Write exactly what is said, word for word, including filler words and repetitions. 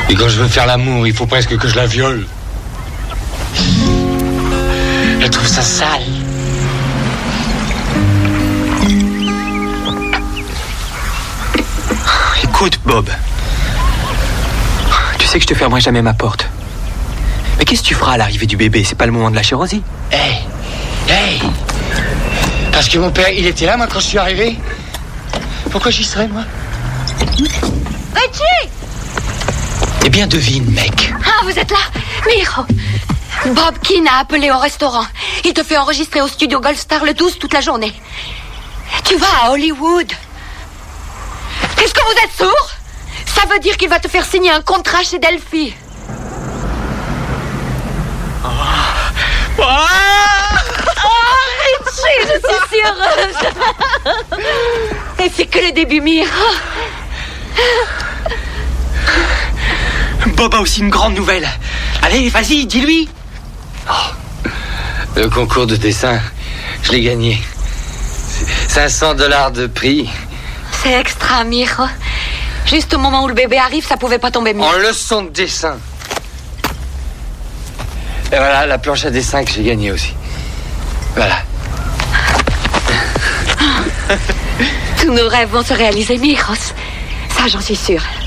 Et quand je veux faire l'amour, il faut presque que je la viole. Elle trouve ça sale. Écoute, Bob. Tu sais que je te fermerai jamais ma porte. Mais qu'est-ce que tu feras à l'arrivée du bébé? C'est pas le moment de lâcher Rosie. Hey, hey. Parce que mon père, il était là, moi, quand je suis arrivé. Pourquoi j'y serais, moi? Richie! Eh bien, devine, mec. Ah, vous êtes là? Miro. Bob Keane a appelé au restaurant. Il te fait enregistrer au studio Gold Star le douze toute la journée. Tu vas à Hollywood. Est-ce que vous êtes sourd? Ça veut dire qu'il va te faire signer un contrat chez Delphi. Oh. Oh. Oh, Richie, je suis si heureuse. Et c'est que le début, Miro. Bob a aussi une grande nouvelle. Allez, vas-y, dis-lui. Oh. Le concours de dessin, je l'ai gagné. cinq cents dollars de prix. C'est extra, Miro. Juste au moment où le bébé arrive, ça pouvait pas tomber mieux. En leçon de dessin. Et voilà, la planche à dessin que j'ai gagnée aussi. Voilà. Tous nos rêves vont se réaliser, Miros. Ça, j'en suis sûre.